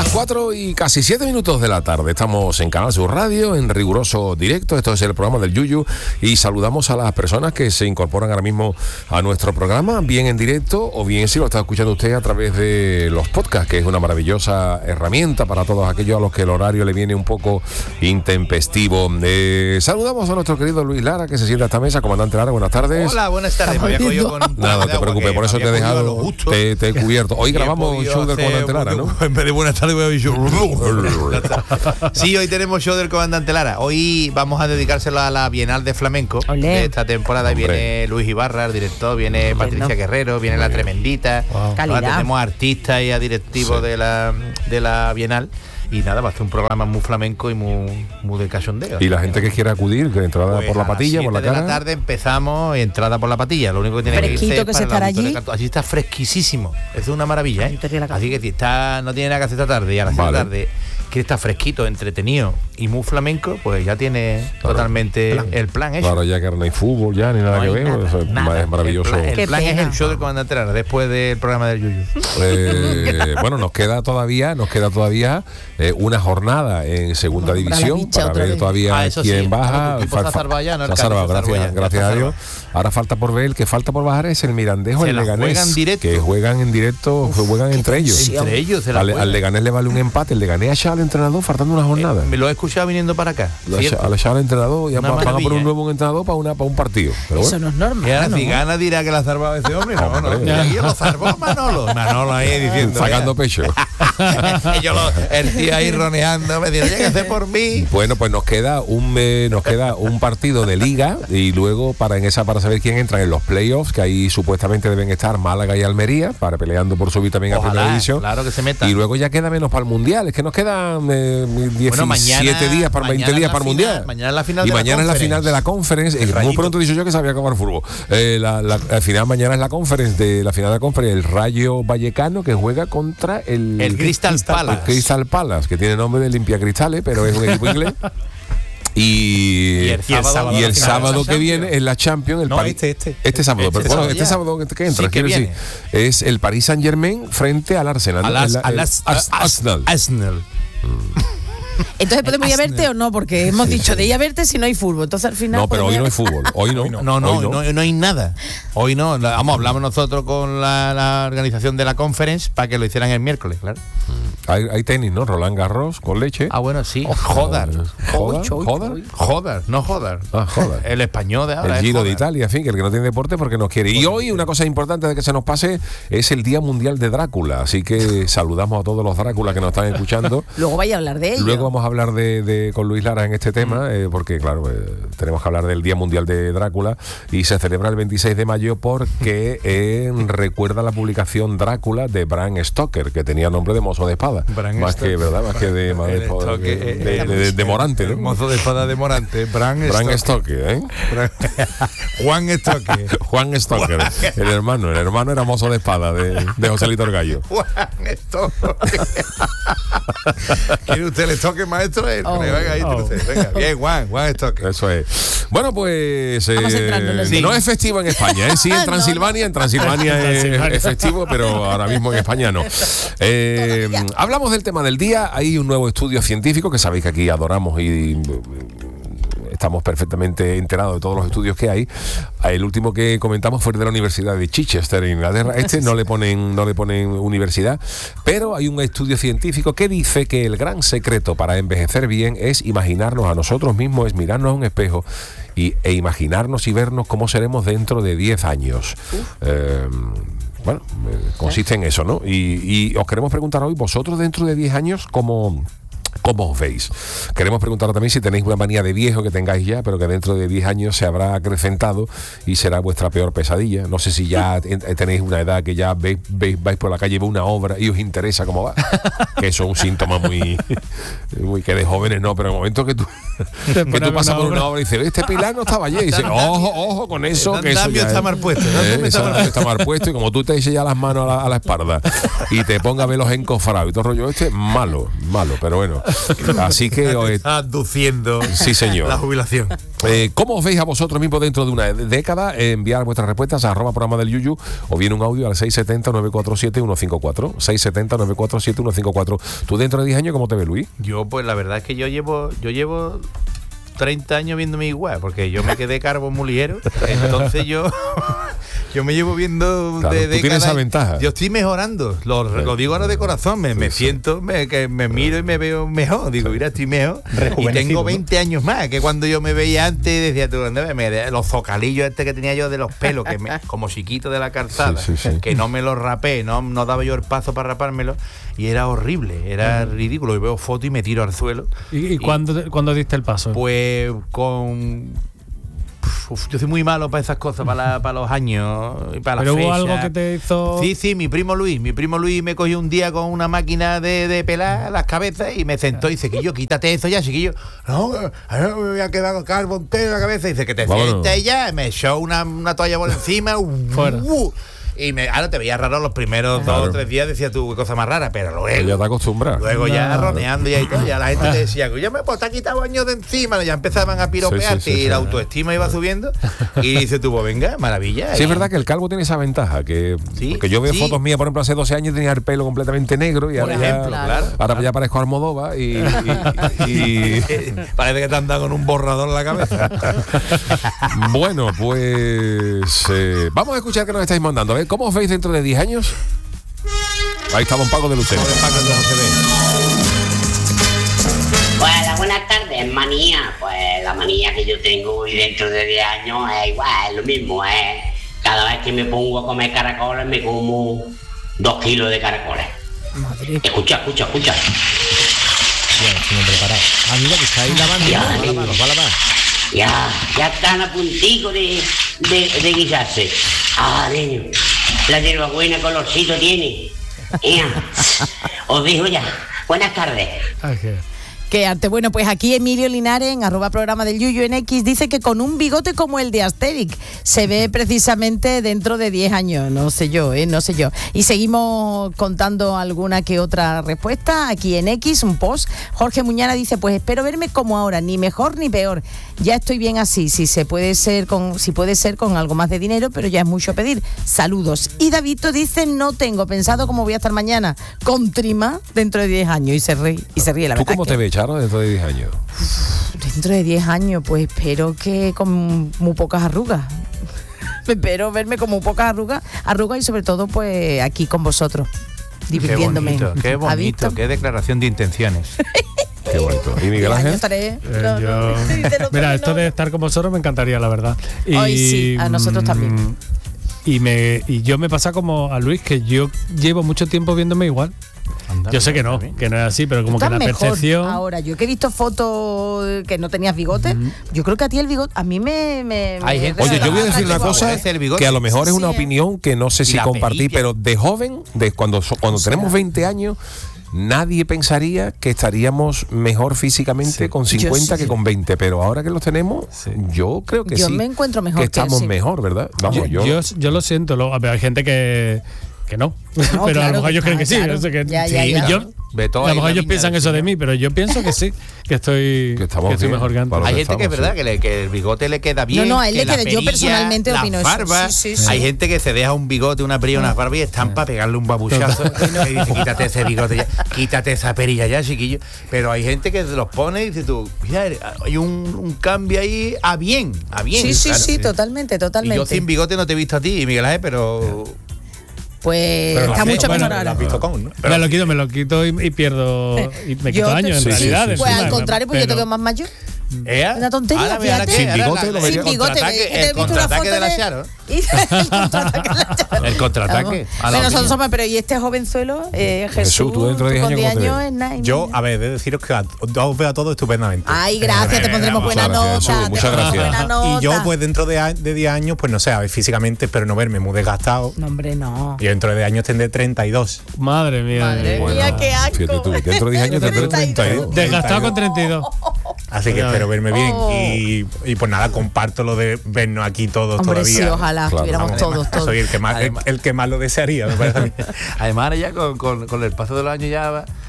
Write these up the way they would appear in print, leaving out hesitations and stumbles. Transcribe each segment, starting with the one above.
4 y casi 7 minutos de la tarde. Estamos en Canal Sur Radio, en riguroso directo. Esto es el programa del Yuyu. Y saludamos a las personas que se incorporan ahora mismo a nuestro programa, bien en directo o bien si lo está escuchando usted a través de los podcasts, que es una maravillosa herramienta para todos aquellos a los que el horario le viene un poco intempestivo. Saludamos a nuestro querido Luis Lara, que se sienta a esta mesa. Comandante Lara, buenas tardes. Hola, buenas tardes. Me había cogido con nada, no te preocupes, por eso te he dejado, te he cubierto. Hoy grabamos show del Comandante Lara, ¿no? En vez de buenas tardes voy a ver show. Sí, hoy tenemos show del Comandante Lara. Hoy vamos a dedicárselo a la Bienal de Flamenco. Olé. De esta temporada. Hombre. Viene Luis Ibarra, el director, viene Patricia Guerrero, viene La Tremendita. Wow. Calidad. Tenemos artistas y a directivos Sí. de la Bienal. Y nada, va a ser un programa muy flamenco y muy de cachondeo. Y la gente que quiera acudir, que entrada Pues por la a las patilla, por la 7 de cara. la tarde empezamos entrada por la patilla. Lo único que tiene que Fresquito irse es que se para estará la Victoria allí. Cartón. Allí está fresquísimo. Es una maravilla, La Victoria Cartón. Así que si está, no tiene nada que hacer esta tarde y a las 7 de la Vale. tarde que está fresquito, entretenido y muy flamenco, pues ya tiene Claro. totalmente el plan hecho. Claro, ya que no hay fútbol, ya ni nada No que hay ver. nada, Eso nada. es maravilloso. El Qué plan es pena. el show del Comandante Lara después del programa del Yuyu. Bueno, nos queda todavía una jornada en segunda Bueno, para la división dicha para otra ver vez. todavía Eso quién sí, baja. claro, tu equipo se ha salvado ya, ¿no? El Se ha salvado, Cádiz se ha salvado ya, gracias ya a está Dios. Ahora falta por ver, el que falta por bajar es el Mirandés o Se el la Leganés, juegan directo. que juegan en directo, juegan entre ellos. Entre ellos se la Al juegan. Leganés le vale un empate, el Leganés ha echado al entrenador faltando una jornada. Me lo he escuchado viniendo para acá. ¿cierto? Al echar al entrenador, ya Una van a poner maravilla, un nuevo entrenador para un partido. Pero Eso bueno. no es normal. Y ahora ¿no? si gana dirá que la ha salvado ese hombre. No, Hombre. no. Y lo salvó Manolo. Manolo ahí diciendo. Sacando pecho. Y yo el tío ahí roneando, me dijo, oye, que hacer por mí. Bueno, pues nos queda un partido de liga y luego para saber quién entra en los playoffs, que ahí supuestamente deben estar Málaga y Almería para peleando por subir también a primera división. Claro que se meta. Y luego ya queda menos para el mundial, es que nos quedan 17 días para 20 días para el mundial. Mañana es la final Y de la mañana es la Conference. final de la Conference. Muy Rayito. pronto he dicho yo que sabía acabar el fútbol. La final mañana es la Conference de la final de la Conference, el Rayo Vallecano que juega contra el Crystal Palace. el Crystal Palace, que tiene nombre de Limpia Cristales, pero es un equipo inglés. Y el sábado que viene es la Champions. No, este sábado. Pero bueno, este ya. sábado que entra, Sí, que quiero decir, viene. es el Paris Saint-Germain frente al Arsenal. ¿no? Arsenal. Arsenal. Entonces podemos ir a verte o no, porque hemos dicho de ir a verte si no hay fútbol. Entonces al final. No, pero hoy no hay fútbol. Hoy no. No hay nada. Hoy no. Hablamos nosotros con la organización de la Conference para que lo hicieran el miércoles, claro. Hay tenis, ¿no? Roland Garros con leche. Ah, bueno, sí. Joder. Joder, no joder. Ah, joder. El español de ahora. El es Giro de joder. Italia, en fin, que el que no tiene deporte porque no quiere. Y hoy una cosa importante de que se nos pase es el Día Mundial de Drácula, así que saludamos a todos los Dráculas que nos están escuchando. Luego vaya a hablar de ello. Luego vamos a hablar con Luis Lara en este tema, porque claro, tenemos que hablar del Día Mundial de Drácula y se celebra el 26 de mayo porque recuerda la publicación Drácula de Bram Stoker, que tenía nombre de mozo de espada. Más que de Morante, El ¿no? mozo de espada de Morante. Bram Stoker, ¿eh? Juan Stoker. Juan Stoker, el hermano era mozo de espada de Joselito el Gallo. Juan Stoker. ¿Quiere usted el Stoker, maestro? Venga, bien, Juan Stoker. Eso es. Bueno, pues Vamos entrando en los días. no es festivo en España, sí en Transilvania. En Transilvania es festivo, pero ahora mismo en España no. Hablamos del tema del día. Hay un nuevo estudio científico que sabéis que aquí adoramos y estamos perfectamente enterados de todos los estudios que hay. El último que comentamos fue el de la Universidad de Chichester en Inglaterra. No le ponen universidad, pero hay un estudio científico que dice que el gran secreto para envejecer bien es imaginarnos a nosotros mismos, es mirarnos a un espejo e imaginarnos y vernos cómo seremos dentro de 10 años. Bueno, consiste en eso, ¿no? Y os queremos preguntar hoy, vosotros dentro de 10 años, ¿cómo os veis? Queremos preguntaros también si tenéis una manía de viejo que tengáis ya, pero que dentro de 10 años se habrá acrecentado y será vuestra peor pesadilla. No sé si ya tenéis una edad que ya vais por la calle, veis una obra y os interesa cómo va. Que eso es un síntoma muy que de jóvenes no, pero en el momento que tú pasas por una obra y dices, este pilar no estaba allí, y dices, ojo con eso, que eso ya está mal puesto. está mal puesto, y como tú te eches ya las manos a la espalda y te pongas a ver los encofrados y todo el rollo malo, pero bueno. Así que Está aduciendo sí, señor. la jubilación. ¿Cómo os veis a vosotros mismos dentro de una década? Enviar vuestras respuestas a @programa del Yuyu o bien un audio al 670-947-154. 670-947-154. ¿Tú dentro de 10 años cómo te ves, Luis? Yo, pues la verdad es que yo llevo 30 años viéndome igual, porque yo me quedé calvo muy ligero. Entonces yo me llevo viendo Claro, de tú tienes décadas. esa ventaja. Yo estoy mejorando. Lo digo ahora de corazón. Me siento, que me miro y me veo mejor. Digo, mira, estoy mejor. Y tengo 20 años más que cuando yo me veía antes. Decía tú, los zocalillos que tenía yo de los pelos, como chiquito de la calzada, Sí. que no me los rapé, no daba yo el paso para rapármelo. Y era horrible, era ridículo. Y veo fotos y me tiro al suelo. ¿Y cuándo diste el paso? Pues con... yo soy muy malo para esas cosas, para los años y para las ¿Pero fechas. hubo algo que te hizo...? Sí, mi primo Luis me cogió un día con una máquina de pelar las cabezas y me sentó y dice, Quillo, quítate eso ya, chiquillo. No, me voy a quedar calvo entero la cabeza. Y dice, que te sientes ya, me echó una toalla por encima. Fuera. Y ahora te veía raro los primeros 2 o 3 días, decía tú, qué cosa más rara, pero luego... Ya te acostumbras. Luego ya roneando ya y todo, ya la gente te decía, ya me te ha quitado años de encima, ya empezaban a piropearte Sí, y la autoestima iba subiendo. Y dice tú, pues venga, maravilla. Sí, es verdad que el calvo tiene esa ventaja, porque yo veo fotos mías, por ejemplo, hace 12 años tenía el pelo completamente negro y Por ahora, ejemplo, claro. ahora ya parezco Almodóvar y Parece que te han dado con un borrador en la cabeza. bueno, pues vamos a escuchar qué nos estáis mandando. A ver, ¿cómo os veis dentro de 10 años? Ahí está Don Paco de Lucero. Hola, buenas tardes, manía. Pues la manía que yo tengo y dentro de 10 años es igual, es lo mismo, cada vez que me pongo a comer caracoles me como 2 kilos de caracoles. Madre. Escucha. Amiga, que está ahí lavando. Ya, Va a lavar. Ya están a puntico de guisarse. Niño, la hierbabuena colorcito tiene. Os digo ya, buenas tardes. Qué arte. Bueno, pues aquí Emilio Linares, en @programa del Yuyu en X, dice que con un bigote como el de Asterix se ve precisamente dentro de 10 años. No sé yo. Y seguimos contando alguna que otra respuesta. Aquí en X, un post. Jorge Muñana dice, pues espero verme como ahora, ni mejor ni peor. Ya estoy bien así. Si puede ser con algo más de dinero, pero ya es mucho pedir. Saludos. Y Davidito dice, no tengo pensado cómo voy a estar mañana. Con trima dentro de 10 años. Y se ríe la ¿Tú verdad. cómo te ves, Charo, dentro de 10 años? Dentro de 10 años, pues espero que con muy pocas arrugas. Espero verme con muy pocas arrugas y sobre todo pues aquí con vosotros, divirtiéndome. Qué ¿Ha bonito, visto? qué declaración de intenciones. Qué bonito. ¿Y Miguel 10 años Ángel? estaré. Mira, esto de estar con vosotros me encantaría, la verdad. Hoy sí, a nosotros también. Y yo me pasa como a Luis, que yo llevo mucho tiempo viéndome igual. Yo sé que no es así, pero como que la percepción... Ahora, yo que he visto fotos que no tenías bigote, yo creo que a ti el bigote, a mí me Hay gente- Oye, yo voy a decir una cosa favorece el bigote. que a lo mejor Sí, es una sí, opinión que no sé si la compartir, perilla. pero de joven, de cuando tenemos 20 años, nadie pensaría que estaríamos mejor físicamente con 50 que con 20, pero ahora que los tenemos, yo creo que Yo sí. me encuentro mejor que estamos que él, sí. mejor, ¿verdad? Vamos, yo lo siento, pero hay gente que no. Pero a claro lo mejor ellos creen que sí. claro. No sé, Ya, sí, ya. yo- Beto, a lo ahí mejor la ellos niña piensan del eso de señor. mí, pero yo pienso que sí, que estoy estamos bien, mejor que antes. para lo Hay que gente que es estamos, verdad que el bigote le queda bien. No, a él que le la queda. Yo perilla, personalmente las opino eso. barbas. Sí. Hay gente que se deja un bigote, una perilla, unas barbas y están para pegarle un babuchazo. Y dice, quítate ese bigote ya, quítate esa perilla ya, chiquillo. Pero hay gente que se los pone y dice tú, mira, hay un cambio ahí a bien. Sí, claro. totalmente. Y yo sin bigote no te he visto a ti, Miguel Ángel, pero... Pues Pero está sí, mucho bueno, mejor ahora. ¿Lo has visto con, no? Me lo quito y pierdo. Y me quito Yo años, en te- realidad. sí, sí, Pues encima, al contrario, pues yo te pero- veo más mayor. ¿Eh? Una tontería, Ahora, mira, fíjate. ¿qué? Sin Ahora bigote la- lo el vería. Sin bigote, contraataque- he el visto una contraataque foto de la Charo. El contraataque de la Charo. El contraataque. Vamos. A la Bueno, nosotros opinión. somos, pero y este jovenzuelo, Jesús, tú dentro de 10 con años, 10 ¿cómo te años ves? es nada. Yo, a ver, he de deciros que os veo a todos estupendamente. Ay, gracias, te pondremos buena Muchas gracias, nota. Jesús, te muchas pondremos gracias. buena nota. Y yo, pues dentro de 10 años, pues no sé, a ver, físicamente espero no verme muy desgastado. No, hombre, no. Y dentro de 10 años tendré 32. Madre mía. Madre Bueno, mía, qué asco. fíjate tú, dentro de 10 años tendré 32. Desgastado con 32. Así que Ya espero verme bien. Oh. Y pues nada, comparto lo de vernos aquí todos Hombre, todavía. sí, ojalá Claro, estuviéramos Además, todos. Soy el que más lo desearía, me parece a mí. Además, ahora ya con el paso de los años ya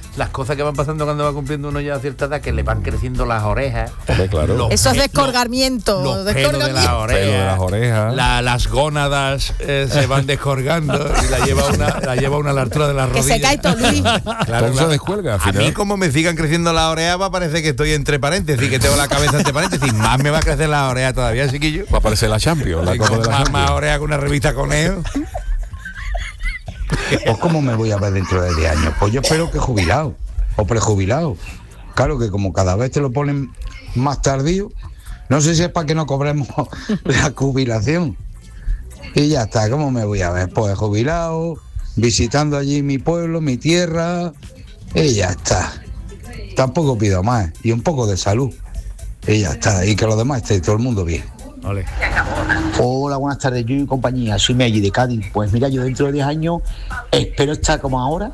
las cosas que van pasando cuando va cumpliendo uno ya a cierta edad, que le van creciendo las orejas. Hombre, claro. Esos descolgamientos. Los pelos de las orejas. Las gónadas se van descolgando y la lleva una a la altura de las rodillas. Que se cae todo, Luis. Claro, se descuelga. A mí, como me sigan creciendo las orejas, va a parecer que estoy entre paréntesis, que tengo la cabeza entre paréntesis. Más me va a crecer la oreja todavía, chiquillo. Va a aparecer la Champions, la Copa de la Champions. Más oreja que una revista Conejo. Pues ¿cómo me voy a ver dentro de 10 años? Pues yo espero que jubilado o prejubilado. Claro que como cada vez te lo ponen más tardío, no sé si es para que no cobremos la jubilación. Y ya está, ¿cómo me voy a ver? Pues jubilado, visitando allí mi pueblo, mi tierra, y ya está. Tampoco pido más, y un poco de salud, y ya está, y que los demás esté todo el mundo bien. Ole. Hola, buenas tardes, yo y compañía, soy Meggy de Cádiz. Pues mira, yo dentro de 10 años espero estar como ahora,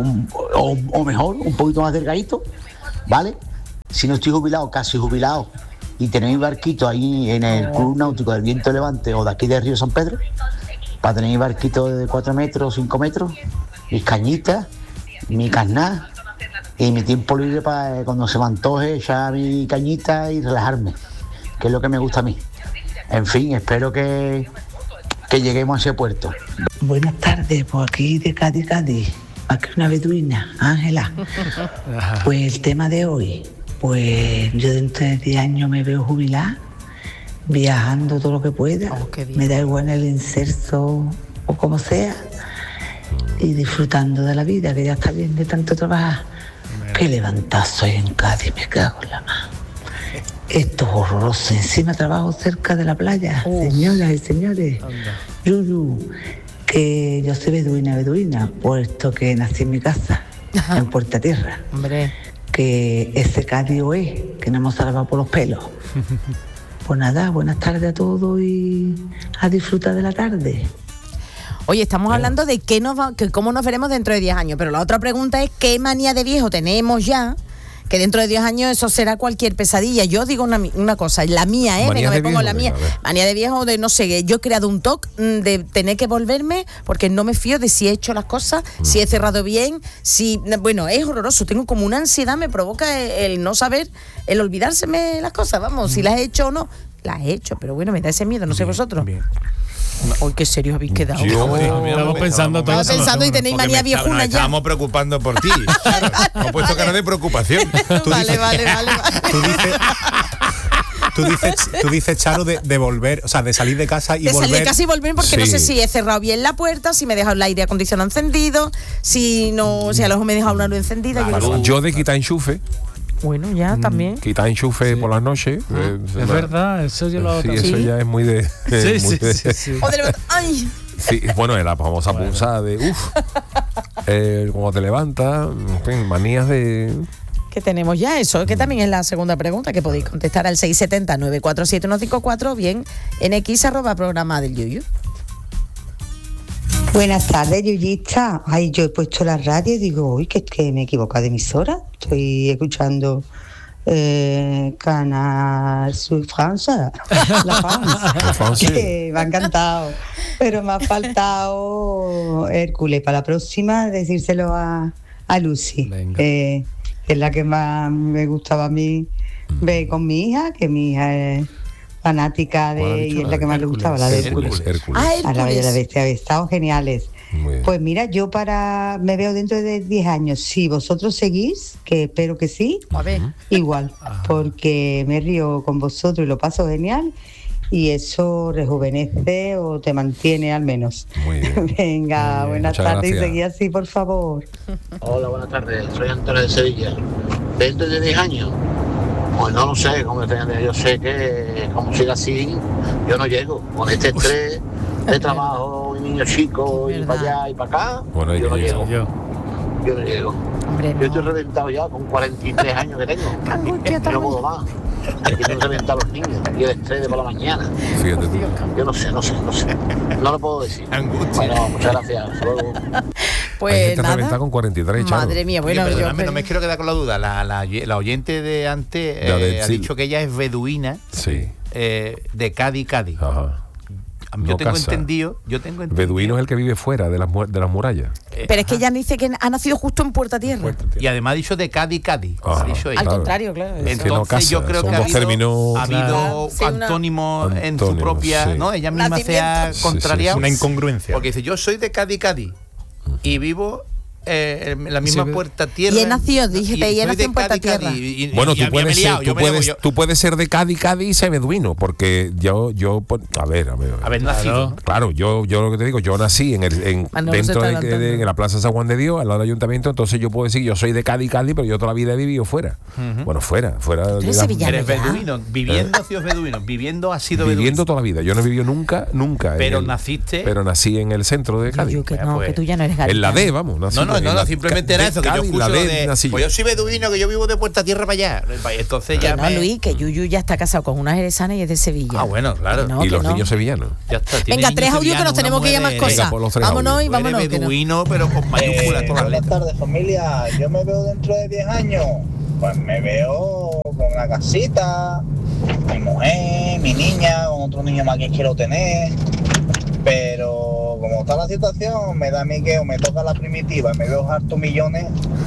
o mejor, un poquito más delgadito, ¿vale? Si no estoy jubilado, casi jubilado, y tener mi barquito ahí en el Club Náutico del Viento de Levante o de aquí de Río San Pedro, para tener mi barquito de 4 metros, 5 metros, mis cañitas, mi carná y mi tiempo libre para cuando se me antoje echar mi cañita y relajarme, que es lo que me gusta a mí. En fin, espero que lleguemos a ese puerto. Buenas tardes, por aquí de Cádiz, aquí una beduina, Ángela. Pues el tema de hoy, pues yo dentro de 10 años me veo jubilada, viajando todo lo que pueda, me da igual el inserso o como sea, y disfrutando de la vida, que ya está bien de tanto trabajar. Qué levantazo hay en Cádiz, me cago en la mano. Esto es horroroso. Encima trabajo cerca de la playa. Señoras y señores, Yuyu, que yo soy beduina, puesto que nací en mi casa, en Puerta Tierra. Hombre. Que ese Cádiz es, que no hemos salvado por los pelos. Pues nada, buenas tardes a todos y a disfrutar de la tarde. Oye, estamos hablando de cómo nos veremos dentro de 10 años, pero la otra pregunta es ¿qué manía de viejo tenemos ya? Que dentro de 10 años eso será cualquier pesadilla. Yo digo una cosa, la mía, venga, me pongo la mía. Manía de viejo de no sé, yo he creado un TOC de tener que volverme porque no me fío de si he hecho las cosas, si he cerrado bien, bueno, es horroroso, tengo como una ansiedad, me provoca el no saber, el olvidárseme las cosas, vamos, si las he hecho o no. Las he hecho, pero bueno, me da ese miedo, no sé vosotros. Bien. Hoy qué serios habéis quedado. Estamos pensando todo. Estaba pensando y tenéis manía viejuna ya. Estábamos preocupando por ti. Claro, me he puesto cara de preocupación. Vale. Tú dices, Charo, de volver, o sea, de salir de casa y volver. De salir de casa y volver porque no sé si he cerrado bien la puerta, si me he dejado el aire acondicionado encendido, si a lo mejor me he dejado una luz encendida. Yo de quitar enchufe. Bueno, ya también. Quitar enchufe por las noches. Es verdad, eso yo lo hago. Sí, eso ya es muy de. Sí. O de levantar. ¡Ay! Sí, bueno, la famosa pulsada de cuando te levantas, en fin, manías de. Que tenemos ya eso, que también es la segunda pregunta que podéis contestar al 670-947-154, bien en x@programa del Yuyu. Buenas tardes, Yuyista. Ay, yo he puesto la radio y digo, uy, que es que me he equivocado de emisora. Estoy escuchando Canal Sur Francia, La France, que me ha encantado. Pero me ha faltado Hércules. Para la próxima, decírselo a Lucy, que es la que más me gustaba a mí ver con mi hija, que mi hija es fanática de, y es la que más le gustaba, la de Hércules. A la Bella y la Bestia, habéis estado geniales. Pues mira, yo me veo dentro de 10 años, si vosotros seguís, que espero que sí, igual, porque me río con vosotros y lo paso genial, y eso rejuvenece o te mantiene al menos. Muy bien. Venga, buenas tardes y seguí así, por favor. Hola, buenas tardes, soy Antonio de Sevilla. ¿Dentro de 10 años? Pues no lo sé, yo sé que como siga así, yo no llego. Con este estrés de trabajo y niños chicos y para allá y para acá, bueno, yo no llego. Yo no llego. Hombre, yo estoy reventado ya con 43 años que tengo. No puedo más. Aquí tengo que reventar a los niños y el estrés de por la mañana. Fíjate tú. Yo no sé. No lo puedo decir. Bueno, muchas gracias. Hasta luego. Pues hay gente nada. reventada con 43, Charo. Madre mía, bueno, no me quiero quedar con la duda. La oyente de antes ha dicho que ella es beduina, sí, de Cádiz. Ajá. Yo tengo casa. entendido. Beduino es el que vive fuera de las murallas. Pero es que ella dice que ha nacido justo en Puerta Tierra. Y además ha dicho de Cádiz. Ajá, Ha dicho ella. Al contrario, claro. Entonces que no casa, yo creo son que dos términos. ha habido Sí, una- antónimos en su Antónimos, propia, sí. ¿no? Ella misma se ha Nacimiento. contrariado. Una incongruencia. Porque dice, yo soy de Cádiz y vivo en la misma Puerta Tierra. Y he nacido, dijiste, y he soy nacido de en Puerta Cádiz, Tierra. Bueno, ya tú me he puedes, liado, ser, yo me digo, tú puedes ser de Cádiz y ser beduino, porque yo haber nacido. Claro, yo lo que te digo, yo nací Manolo dentro se está adelantando. en la Plaza San Juan de Dios, al lado del ayuntamiento, entonces yo puedo decir, yo soy de Cádiz, pero yo toda la vida he vivido fuera. Bueno, fuera. eres de sevillano. Eres ya. beduino, viviendo ha sido beduino, viviendo ha sido beduino. viviendo toda la vida. Yo no he vivido nunca. Pero en el- naciste. Pero nací en el centro de Cádiz. Yo que no, Pues, que tú ya no eres En la D, gaditano. vamos. nací No, en la- simplemente era eso, que yo Cádiz, escucho la D, de, nací yo. pues yo soy beduino, que yo vivo de Puerta Tierra para allá. Entonces ya No, Luis, que Yuyu ya está casado con una jerezana y es de Sevilla. Ah, bueno, claro. Que no, y que los no. niños sevillanos. Ya está. tiene Venga, niños 3 audios que nos sevillanos, tenemos una que ir a más mujer cosas. por los 3 Vámonos audios. y vámonos. Eres que no. beduino, pero con mayúsculas todas las Buenas letras. tardes, familia. Yo me veo dentro de 10 años. Pues me veo con una casita, mi mujer, mi niña, con otro niño más que quiero tener. Pero como está la situación, me da a mí que o me toca la primitiva y me veo hartos millones,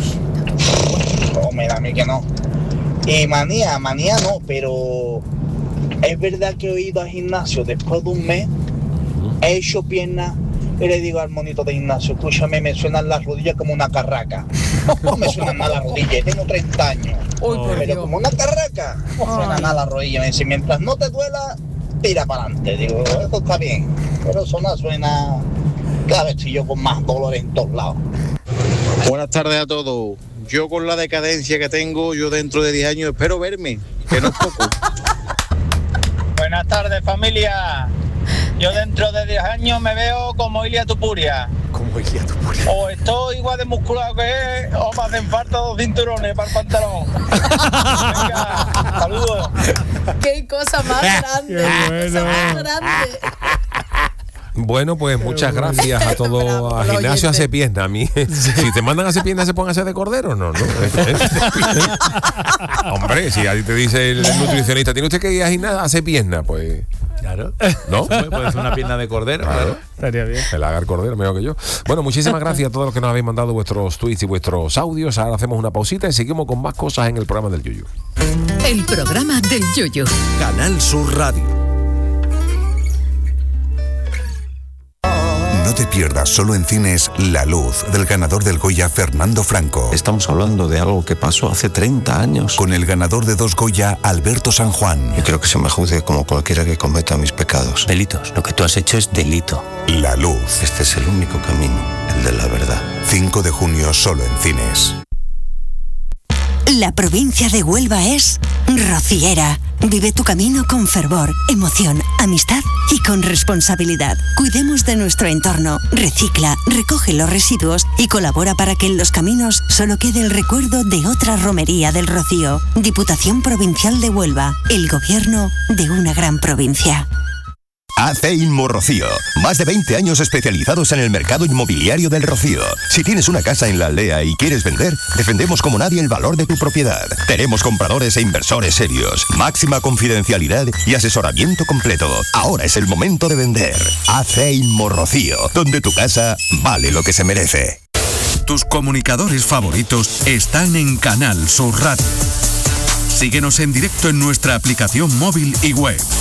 o me da a mí que no. Y manía no, pero es verdad que he ido al gimnasio después de un mes, he hecho piernas y le digo al monito de gimnasio, escúchame, me suenan las rodillas como una carraca. No me suenan nada las rodillas, tengo 30 años. Pero como una carraca, no suena nada las rodillas. Me dice, mientras no te duela, tira para adelante. Digo, esto está bien. Pero eso no suena, cada vez estoy yo con más dolor en todos lados. Buenas tardes a todos. Yo con la decadencia que tengo, yo dentro de 10 años espero verme, que no es poco. Buenas tardes, familia. Yo dentro de 10 años me veo como Ilia Tupuria. Como Ilia Tupuria. O estoy igual de musculado que él, o me hacen falta 2 cinturones para el pantalón. Venga, saludos. Qué cosa más grande. Qué cosa más grande. Bueno, pues muchas gracias a todos. A Los gimnasio oyentes. hace pierna. A mí, si te mandan a hacer pierna, ¿se pueden hacer de cordero? No. Hombre, si a ti te dice el nutricionista, tiene usted que ir a gimnasio a hacer pierna, pues. Claro. ¿No? Puede ser una pierna de cordero, claro. Estaría bien. El agar cordero, mejor que yo. Bueno, muchísimas gracias a todos los que nos habéis mandado vuestros tweets y vuestros audios. Ahora hacemos una pausita y seguimos con más cosas en el programa del Yuyu. El programa del Yuyu. Canal Sur Radio. No te pierdas solo en cines La Luz, del ganador del Goya Fernando Franco. Estamos hablando de algo que pasó hace 30 años. Con el ganador de 2 Goya, Alberto San Juan. Y creo que se me juzgue como cualquiera que cometa mis pecados. Delitos. Lo que tú has hecho es delito. La Luz. Este es el único camino, el de la verdad. 5 de junio solo en cines. La provincia de Huelva es rociera. Vive tu camino con fervor, emoción, amistad y con responsabilidad. Cuidemos de nuestro entorno, recicla, recoge los residuos y colabora para que en los caminos solo quede el recuerdo de otra romería del Rocío. Diputación Provincial de Huelva, el gobierno de una gran provincia. AC Inmo Rocío. Más de 20 años especializados en el mercado inmobiliario del Rocío. Si tienes una casa en la aldea y quieres vender, defendemos como nadie el valor de tu propiedad. Tenemos compradores e inversores serios, máxima confidencialidad y asesoramiento completo. Ahora es el momento de vender. AC Inmo Rocío, donde tu casa vale lo que se merece. Tus comunicadores favoritos están en Canal Sur Radio. Síguenos en directo en nuestra aplicación móvil y web.